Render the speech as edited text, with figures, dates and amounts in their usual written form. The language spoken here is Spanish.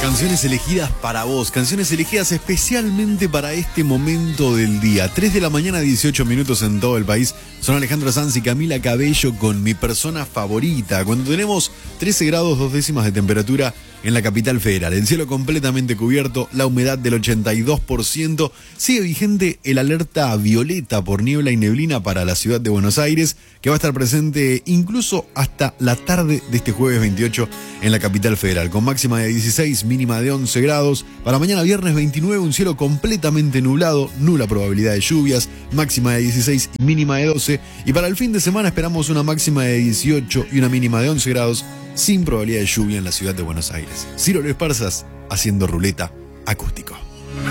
Canciones elegidas para vos, canciones elegidas especialmente para este momento del día. 3 de la mañana, 18 minutos en todo el país. Son Alejandro Sanz y Camila Cabello con Mi Persona Favorita. Cuando tenemos 13 grados 2 décimas de temperatura en la capital federal, el cielo completamente cubierto, la humedad del 82%, sigue vigente el alerta violeta por niebla y neblina para la ciudad de Buenos Aires, que va a estar presente incluso hasta la tarde de este jueves 28 en la capital federal, con máxima de 16, mínima de 11 grados. Para mañana viernes 29, un cielo completamente nublado, nula probabilidad de lluvias, máxima de 16 y mínima de 12. Y para el fin de semana esperamos una máxima de 18 y una mínima de 11 grados, sin probabilidad de lluvia en la ciudad de Buenos Aires. Ciro Esparzas haciendo ruleta acústico.